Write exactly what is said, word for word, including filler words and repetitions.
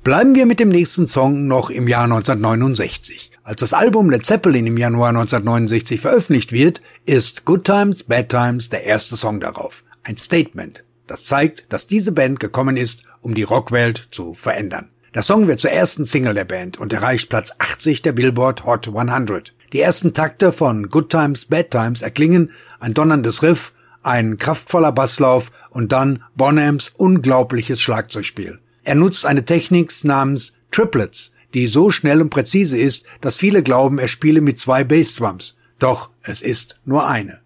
Bleiben wir mit dem nächsten Song noch im Jahr neunzehnhundertneunundsechzig. Als das Album Led Zeppelin im Januar neunzehnhundertneunundsechzig veröffentlicht wird, ist Good Times, Bad Times der erste Song darauf. Ein Statement, das zeigt, dass diese Band gekommen ist, um die Rockwelt zu verändern. Der Song wird zur ersten Single der Band und erreicht Platz achtzig der Billboard Hot hundert. Die ersten Takte von Good Times, Bad Times erklingen, ein donnerndes Riff, ein kraftvoller Basslauf und dann Bonhams unglaubliches Schlagzeugspiel. Er nutzt eine Technik namens Triplets, die so schnell und präzise ist, dass viele glauben, er spiele mit zwei Bassdrums. Doch es ist nur eine.